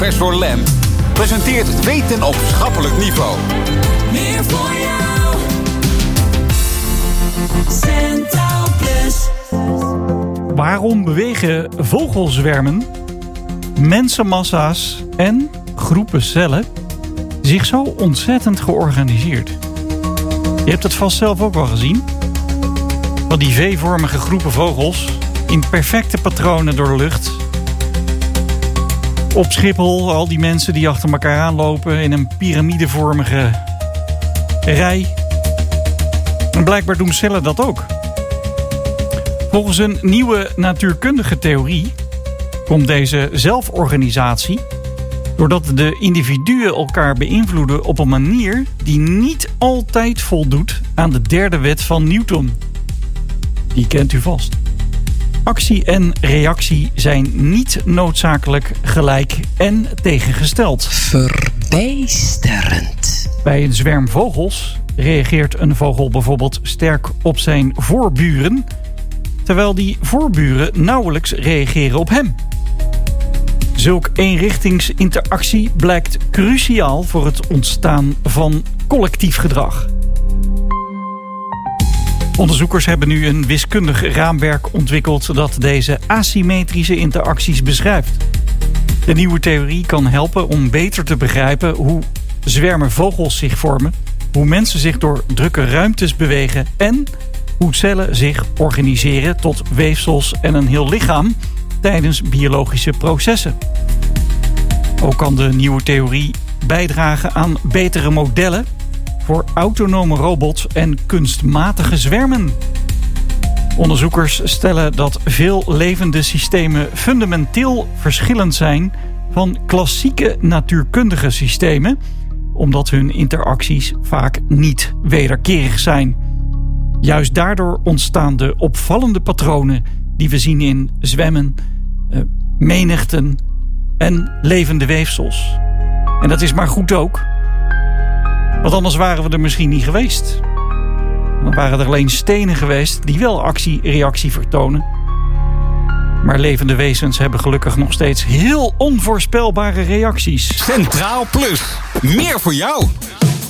Pers voor Lem presenteert Weten op schappelijk niveau. Meer voor jou. Centraal Plus. Waarom bewegen vogelzwermen, mensenmassa's en groepen cellen zich zo ontzettend georganiseerd? Je hebt het vast zelf ook wel gezien. Van die V-vormige groepen vogels in perfecte patronen door de lucht. Op Schiphol al die mensen die achter elkaar aanlopen in een piramidevormige rij. En blijkbaar doen cellen dat ook. Volgens een nieuwe natuurkundige theorie komt deze zelforganisatie doordat de individuen elkaar beïnvloeden op een manier die niet altijd voldoet aan de derde wet van Newton. Die kent u vast. Actie en reactie zijn niet noodzakelijk gelijk en tegengesteld. Verbijsterend. Bij een zwerm vogels reageert een vogel bijvoorbeeld sterk op zijn voorburen, terwijl die voorburen nauwelijks reageren op hem. Zulk eenrichtingsinteractie blijkt cruciaal voor het ontstaan van collectief gedrag. Onderzoekers hebben nu een wiskundig raamwerk ontwikkeld dat deze asymmetrische interacties beschrijft. De nieuwe theorie kan helpen om beter te begrijpen hoe zwermen vogels zich vormen, hoe mensen zich door drukke ruimtes bewegen en hoe cellen zich organiseren tot weefsels en een heel lichaam tijdens biologische processen. Ook kan de nieuwe theorie bijdragen aan betere modellen voor autonome robots en kunstmatige zwermen. Onderzoekers stellen dat veel levende systemen fundamenteel verschillend zijn van klassieke natuurkundige systemen, omdat hun interacties vaak niet wederkerig zijn. Juist daardoor ontstaan de opvallende patronen die we zien in zwemmen, menigten en levende weefsels. En dat is maar goed ook. Want anders waren we er misschien niet geweest. Dan waren er alleen stenen geweest die wel actie-reactie vertonen. Maar levende wezens hebben gelukkig nog steeds heel onvoorspelbare reacties. Centraal Plus. Meer voor jou.